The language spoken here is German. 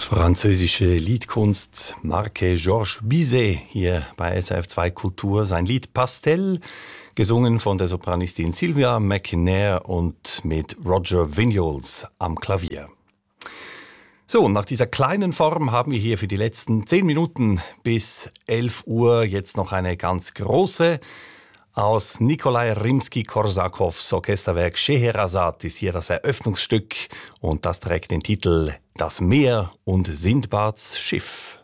Französische Liedkunst, Marke Georges Bizet hier bei SRF2 Kultur. Sein Lied Pastel, gesungen von der Sopranistin Sylvia McNair und mit Roger Vignoles am Klavier. So, nach dieser kleinen Form haben wir hier für die letzten 10 Minuten bis 11 Uhr jetzt noch eine ganz große. Aus Nikolai Rimski-Korsakows Orchesterwerk Scheherazad ist hier das Eröffnungsstück und das trägt den Titel Das Meer und Sindbads Schiff.